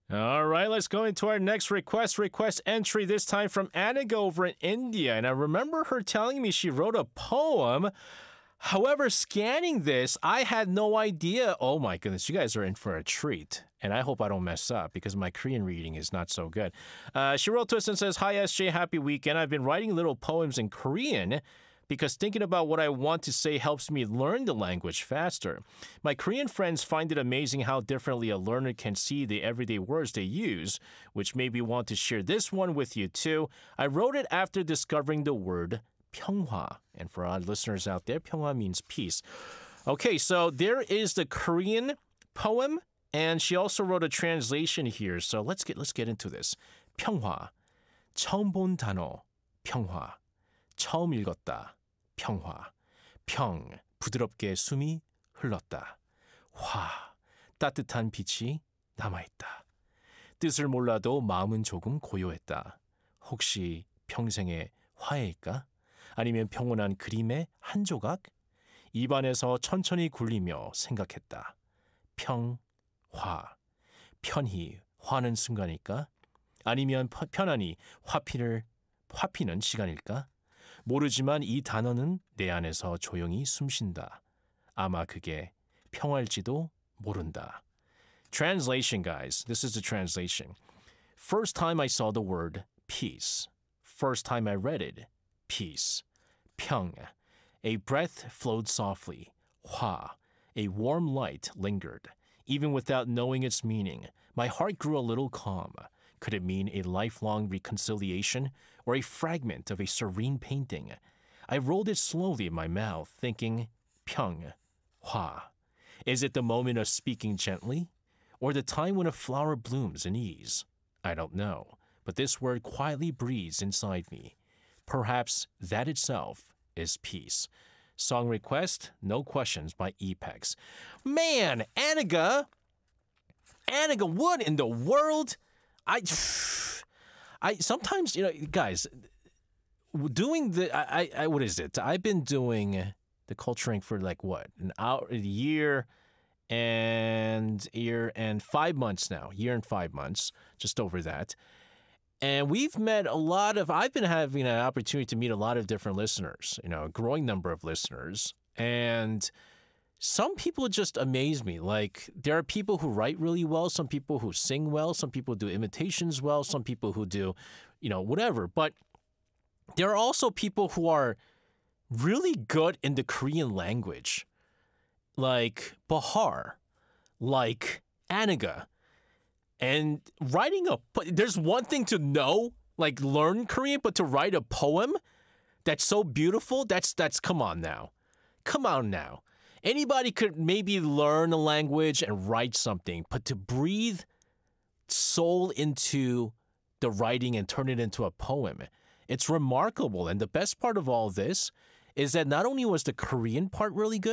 All right, let's go into our next request entry, this time from Aniga over in India. And I remember her telling me she wrote a poem. However, scanning this, I had no idea. Oh my goodness, you guys are in for a treat. And I hope I don't mess up because my Korean reading is not so good. She wrote to us and says, "Hi SJ, happy weekend. I've been writing little poems in Korean because thinking about what I want to say helps me learn the language faster. My Korean friends find it amazing how differently a learner can see the everyday words they use, which made me want to share this one with you too. I wrote it after discovering the word 평화. And for our listeners out there, 평화 means peace. Okay, so there is the Korean poem, and she also wrote a translation here. So let's get into this. 평화. 처음 본 단어. 평화. 처음 읽었다. 평화. 평. 부드럽게 숨이 흘렀다. 화. 따뜻한 빛이 남아있다. 뜻을 몰라도 마음은 조금 고요했다. 혹시 평생의 화해일까? 아니면 평온한 그림의 한 조각? 입안에서 천천히 굴리며 생각했다. 평화. 편히 화는 순간일까? 아니면 편안히 화피는 시간일까? 모르지만 이 단어는 내 안에서 조용히 숨쉰다. 아마 그게 평화일지도 모른다. Translation, guys. This is the translation. First time I saw the word peace. First time I read it. Peace. 평. A breath flowed softly. 화. A warm light lingered. Even without knowing its meaning, my heart grew a little calm. Could it mean a lifelong reconciliation or a fragment of a serene painting? I rolled it slowly in my mouth, thinking, 평, 화. Is it the moment of speaking gently? Or the time when a flower blooms in ease? I don't know, but this word quietly breathes inside me. Perhaps that itself is peace. Song request, No Questions by Epex. Man, Aniga, what in the world? I sometimes, guys, doing what is it? I've been doing the culturing for like what, a year and 5 months now, year and 5 months, just over that. And we've met I've been having an opportunity to meet a lot of different listeners, a growing number of listeners. And some people just amaze me. Like, there are people who write really well, some people who sing well, some people do imitations well, some people who do, whatever. But there are also people who are really good in the Korean language, like Bahar, like Aniga. And there's one thing to know, like learn Korean, but to write a poem that's so beautiful, that's come on now. Come on now. Anybody could maybe learn a language and write something, but to breathe soul into the writing and turn it into a poem, it's remarkable. And the best part of all this is that not only was the Korean part really good,